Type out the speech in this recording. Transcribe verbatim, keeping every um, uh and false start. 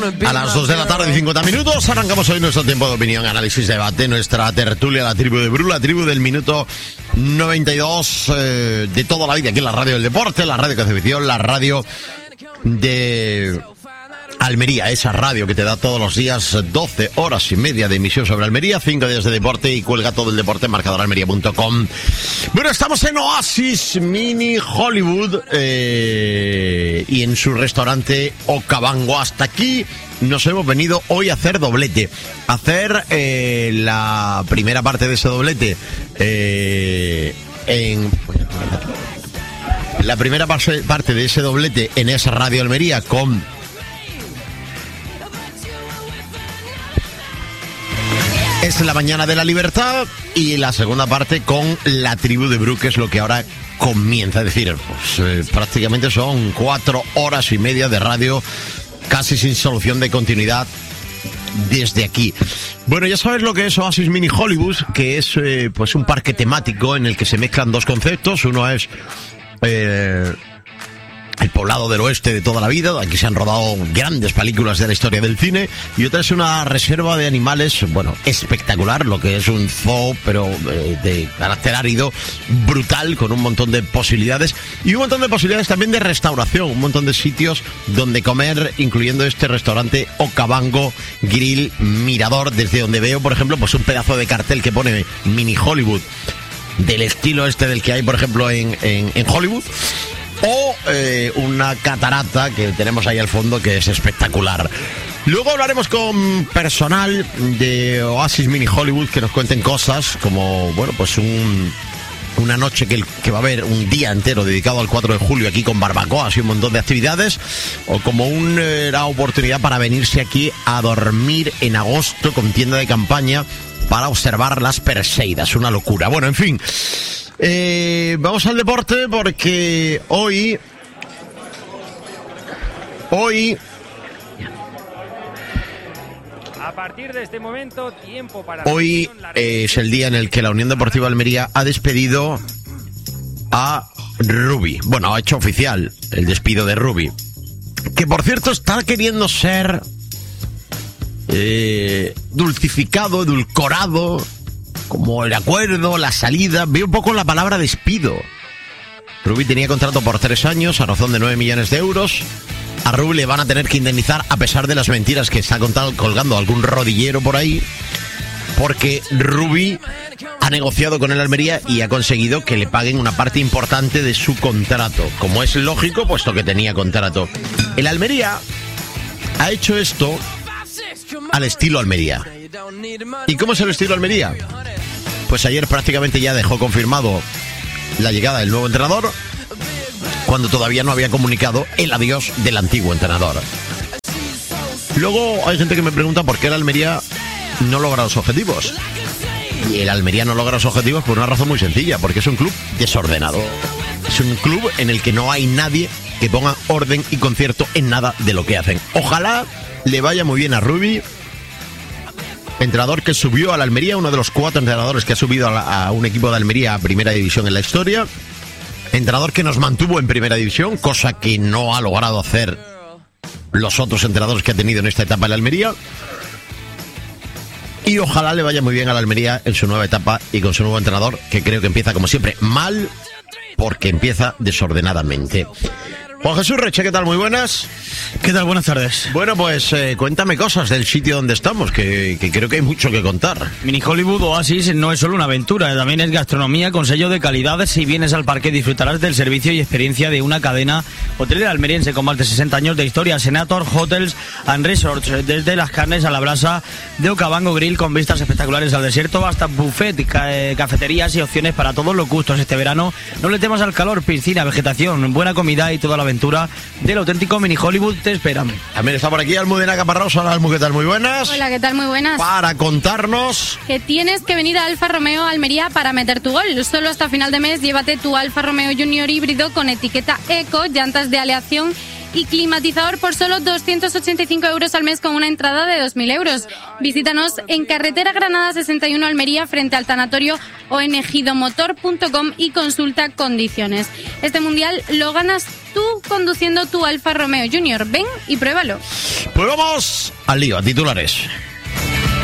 A las dos de la tarde y cincuenta minutos arrancamos hoy nuestro tiempo de opinión, análisis, debate, nuestra tertulia, la tribu de Bru, la tribu del minuto noventa y dos eh, de toda la vida, aquí en la radio del deporte, la radio Concepción, la radio de Almería, esa radio que te da todos los días doce horas y media de emisión sobre Almería, cinco días de deporte y cuelga todo el deporte en marcador almería punto com. Bueno, estamos en Oasis Mini Hollywood eh, y en su restaurante Okavango. Hasta aquí nos hemos venido hoy a hacer doblete, a hacer eh, la primera parte de ese doblete eh, en... La primera parte de ese doblete en esa radio Almería con... Es la mañana de la libertad y la segunda parte con la tribu de Bru, que es lo que ahora comienza. Es decir, pues, eh, prácticamente son cuatro horas y media de radio casi sin solución de continuidad desde aquí. Bueno, ya sabes lo que es Oasis Mini Hollywood, que es eh, pues un parque temático en el que se mezclan dos conceptos. Uno es eh, el poblado del oeste de toda la vida, aquí se han rodado grandes películas de la historia del cine, y otra es una reserva de animales, bueno, espectacular, lo que es un zoo, pero eh, de carácter árido, brutal, con un montón de posibilidades, y un montón de posibilidades también de restauración, un montón de sitios donde comer, incluyendo este restaurante Okavango Grill Mirador, desde donde veo, por ejemplo, pues un pedazo de cartel que pone Mini Hollywood, del estilo este del que hay, por ejemplo, en, en, en Hollywood, o eh, una catarata que tenemos ahí al fondo que es espectacular. Luego hablaremos con personal de Oasis Mini Hollywood que nos cuenten cosas como, bueno, pues un... una noche que, que va a haber un día entero dedicado al cuatro de julio aquí con barbacoas y un montón de actividades, o como una oportunidad para venirse aquí a dormir en agosto con tienda de campaña para observar las Perseidas, una locura. Bueno, en fin, eh, vamos al deporte porque hoy, hoy... A partir de este momento, tiempo para... Hoy es el día en el que la Unión Deportiva Almería ha despedido a Rubi. Bueno, ha hecho oficial el despido de Rubi, que por cierto está queriendo ser eh, dulcificado, edulcorado, como el acuerdo, la salida. Veo un poco la palabra despido. Rubi tenía contrato por tres años a razón de nueve millones de euros. A Rubi le van a tener que indemnizar, a pesar de las mentiras que está contando, colgando algún rodillero por ahí, porque Rubi ha negociado con el Almería y ha conseguido que le paguen una parte importante de su contrato, como es lógico, puesto que tenía contrato. El Almería ha hecho esto al estilo Almería. ¿Y cómo es el estilo Almería? Pues ayer prácticamente ya dejó confirmado la llegada del nuevo entrenador, cuando todavía no había comunicado el adiós del antiguo entrenador. Luego hay gente que me pregunta por qué el Almería no logra los objetivos. Y el Almería no logra los objetivos por una razón muy sencilla, porque es un club desordenado. Es un club en el que no hay nadie que ponga orden y concierto en nada de lo que hacen. Ojalá le vaya muy bien a Rubi, entrenador que subió al Almería, uno de los cuatro entrenadores que ha subido a, la, a un equipo de Almería a primera división en la historia. Entrenador que nos mantuvo en primera división, cosa que no ha logrado hacer los otros entrenadores que ha tenido en esta etapa en la Almería. Y ojalá le vaya muy bien a la Almería en su nueva etapa y con su nuevo entrenador, que creo que empieza como siempre mal, porque empieza desordenadamente. Juan Jesús Reche, ¿qué tal? Muy buenas. ¿Qué tal? Buenas tardes. Bueno, pues eh, cuéntame cosas del sitio donde estamos, que, que creo que hay mucho que contar. Mini Hollywood Oasis no es solo una aventura, también es gastronomía con sello de calidad. Si vienes al parque disfrutarás del servicio y experiencia de una cadena hotelera almeriense con más de sesenta años de historia. Senator Hotels and Resorts, desde las carnes a la brasa de Okavango Grill con vistas espectaculares al desierto hasta buffet, ca eh, cafeterías y opciones para todos los gustos. Este verano no le temas al calor, piscina, vegetación, buena comida y toda la aventura del auténtico Mini Hollywood te esperan. También está por aquí Almudena Caparrós. Hola, Almu, ¿qué tal? Muy buenas. Hola, ¿qué tal? Muy buenas. Para contarnos que tienes que venir a Alfa Romeo Almería para meter tu gol. Solo hasta final de mes llévate tu Alfa Romeo Junior híbrido con etiqueta Eco, llantas de aleación y climatizador por solo doscientos ochenta y cinco euros al mes con una entrada de dos mil euros. Visítanos en carretera Granada sesenta y uno Almería frente al tanatorio o en ejidomotor punto com y consulta condiciones. Este mundial lo ganas tú conduciendo tu Alfa Romeo Junior. Ven y pruébalo. Pues vamos al lío, a titulares.